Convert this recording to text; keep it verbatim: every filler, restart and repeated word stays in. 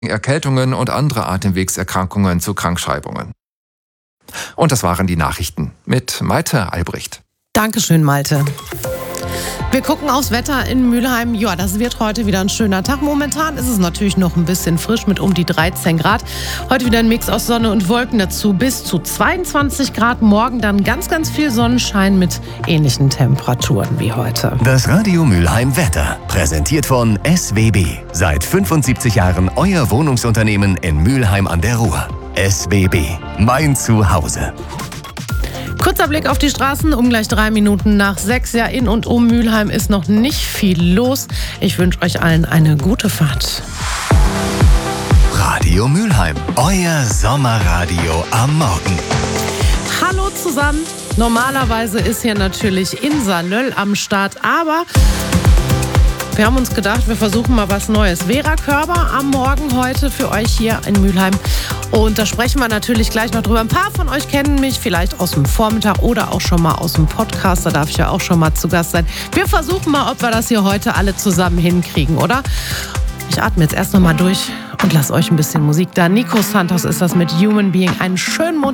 Erkältungen und andere Atemwegserkrankungen zu Krankschreibungen. Und das waren die Nachrichten mit Maite Albrecht. Dankeschön, Malte. Wir gucken aufs Wetter in Mülheim. Ja, das wird heute wieder ein schöner Tag. Momentan ist es natürlich noch ein bisschen frisch mit um die dreizehn Grad. Heute wieder ein Mix aus Sonne und Wolken dazu bis zu zweiundzwanzig Grad. Morgen dann ganz, ganz viel Sonnenschein mit ähnlichen Temperaturen wie heute. Das Radio Mülheim Wetter, präsentiert von S W B. Seit fünfundsiebzig Jahren euer Wohnungsunternehmen in Mülheim an der Ruhr. S W B, mein Zuhause. Kurzer Blick auf die Straßen, um gleich drei Minuten nach sechs. Ja, in und um Mülheim ist noch nicht viel los. Ich wünsche euch allen eine gute Fahrt. Radio Mülheim, euer Sommerradio am Morgen. Hallo zusammen. Normalerweise ist hier natürlich Insa Nöll am Start, aber wir haben uns gedacht, wir versuchen mal was Neues. Vera Körber am Morgen heute für euch hier in Mülheim. Und da sprechen wir natürlich gleich noch drüber. Ein paar von euch kennen mich vielleicht aus dem Vormittag oder auch schon mal aus dem Podcast. Da darf ich ja auch schon mal zu Gast sein. Wir versuchen mal, ob wir das hier heute alle zusammen hinkriegen, oder? Ich atme jetzt erst noch mal durch und lasse euch ein bisschen Musik da. Nico Santos ist das mit Human Being. Einen schönen Montag.